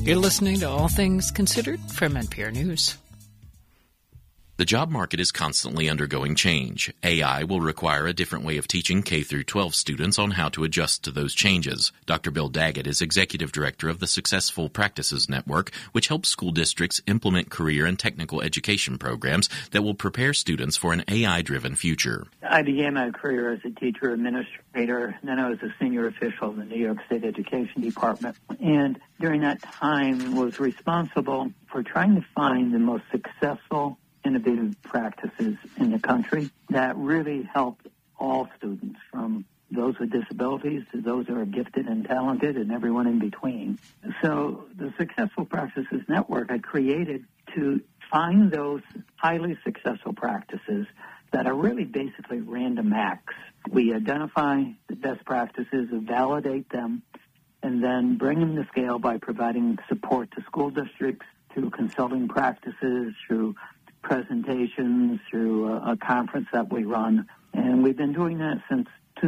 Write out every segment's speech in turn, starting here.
You're listening to All Things Considered from NPR News. The job market is constantly undergoing change. AI will require a different way of teaching K-12 students on how to adjust to those changes. Dr. Bill Daggett is Executive Director of the Successful Practices Network, which helps school districts implement career and technical education programs that will prepare students for an AI-driven future. I began my career as a teacher administrator, and then I was a senior official in the New York State Education Department. And during that time was responsible for trying to find the most successful innovative practices in the country that really helped all students, from those with disabilities to those who are gifted and talented and everyone in between. So the Successful Practices Network I created to find those highly successful practices that are really basically random acts. We identify the best practices, validate them, and then bring them to scale by providing support to school districts, through consulting practices, through presentations, through a conference that we run. And we've been doing that since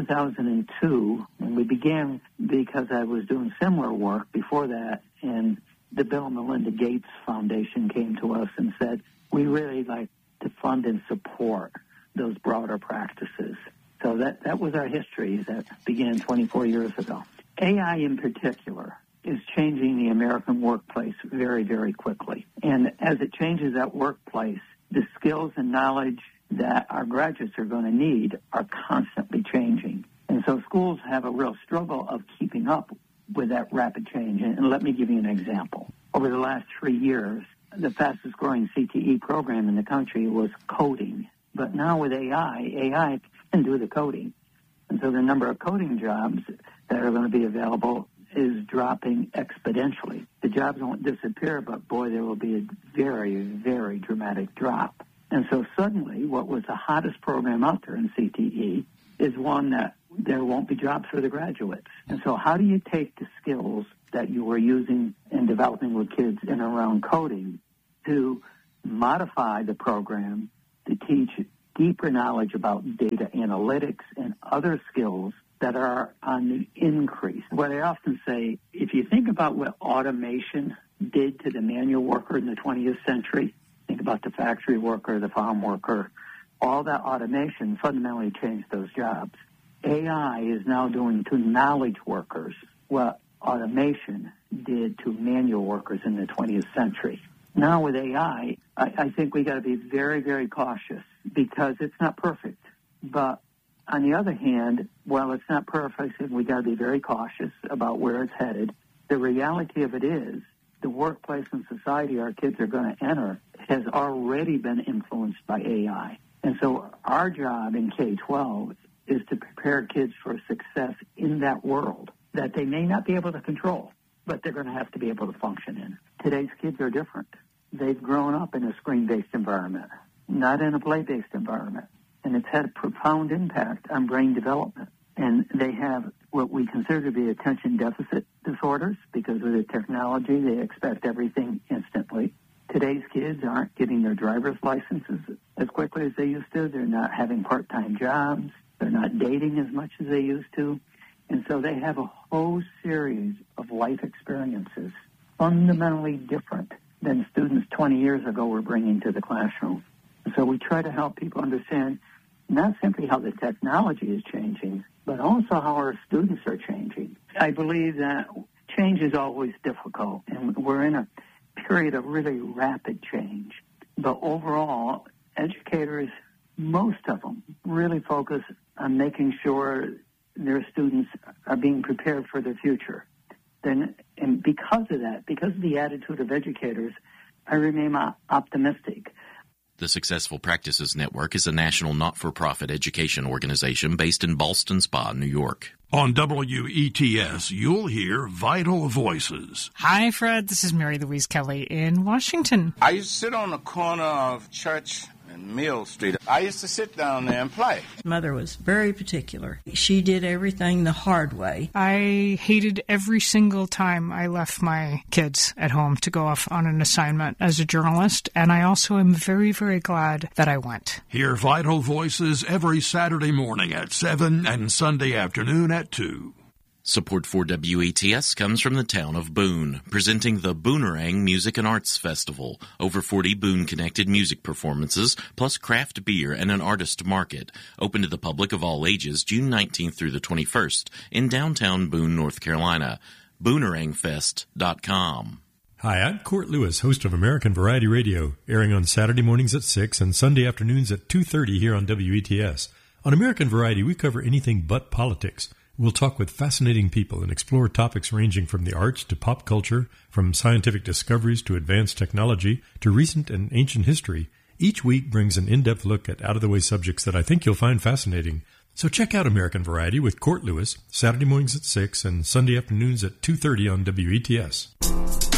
2002. And we began because I was doing similar work before that. And the Bill and Melinda Gates Foundation came to us and said, we really like to fund and support those broader practices. So that was our history that began 24 years ago. AI in particular is changing the American workplace very, very quickly. And as it changes that workplace, the skills and knowledge that our graduates are going to need are constantly changing. And so schools have a real struggle of keeping up with that rapid change. And let me give you an example. Over the last 3 years, the fastest growing CTE program in the country was coding. But now with AI can do the coding. And so the number of coding jobs that are going to be available is dropping exponentially. The jobs won't disappear, but boy, there will be a very, very dramatic drop. And so suddenly, what was the hottest program out there in CTE is one that there won't be jobs for the graduates. And so how do you take the skills that you were using and developing with kids in and around coding to modify the program to teach deeper knowledge about data analytics and other skills that are on the increase? What I often say, if you think about what automation did to the manual worker in the 20th century, think about the factory worker, the farm worker, all that automation fundamentally changed those jobs. AI is now doing to knowledge workers what automation did to manual workers in the 20th century. Now with AI, I think we got to be very, very cautious because it's not perfect. But on the other hand, while it's not perfect and we got to be very cautious about where it's headed, the reality of it is the workplace and society our kids are going to enter has already been influenced by AI. And so our job in K-12 is to prepare kids for success in that world that they may not be able to control, but they're going to have to be able to function in. Today's kids are different. They've grown up in a screen-based environment, not in a play-based environment. And it's had a profound impact on brain development. And they have what we consider to be attention deficit disorders because of the technology. They expect everything instantly. Today's kids aren't getting their driver's licenses as quickly as they used to. They're not having part-time jobs. They're not dating as much as they used to. And so they have a whole series of life experiences fundamentally different than students 20 years ago were bringing to the classroom. So we try to help people understand not simply how the technology is changing, but also how our students are changing. I believe that change is always difficult, and we're in a period of really rapid change. But overall, educators, most of them, really focus on making sure their students are being prepared for the future. And because of that, because of the attitude of educators, I remain optimistic. The Successful Practices Network is a national not-for-profit education organization based in Ballston Spa, New York. On WETS, you'll hear Vital Voices. Hi, Fred. This is Mary Louise Kelly in Washington. I used to sit on the corner of Church and Mill Street. I used to sit down there and play. Mother was very particular. She did everything the hard way. I hated every single time I left my kids at home to go off on an assignment as a journalist, and I also am very, very glad that I went. Hear Vital Voices every Saturday morning at 7 and Sunday afternoon at 2. Support for WETS comes from the town of Boone, presenting the Boonerang Music and Arts Festival. Over 40 Boone-connected music performances, plus craft beer and an artist market. Open to the public of all ages, June 19th through the 21st in downtown Boone, North Carolina. Boonerangfest.com. Hi, I'm Court Lewis, host of American Variety Radio, airing on Saturday mornings at 6 and Sunday afternoons at 2:30 here on WETS. On American Variety, we cover anything but politics. We'll talk with fascinating people and explore topics ranging from the arts to pop culture, from scientific discoveries to advanced technology to recent and ancient history. Each week brings an in-depth look at out-of-the-way subjects that I think you'll find fascinating. So check out American Variety with Court Lewis, Saturday mornings at 6 and Sunday afternoons at 2:30 on WETS.